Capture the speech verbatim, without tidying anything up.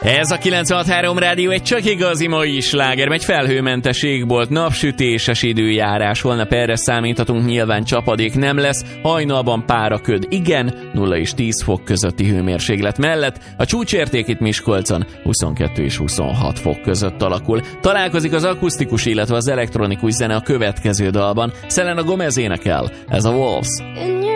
Ez a kilencvenhat három rádió egy csak igazi mai sláger, megy felhőmentes égbolt, napsütéses időjárás, holnap erre számíthatunk, nyilván csapadék nem lesz, hajnalban páraköd, igen, nulla és tíz fok közötti hőmérséklet mellett, a csúcsérték itt Miskolcon huszonkettő és huszonhat fok között alakul. Találkozik az akusztikus, illetve az elektronikus zene a következő dalban, Selena Gomez énekel, ez a Wolves.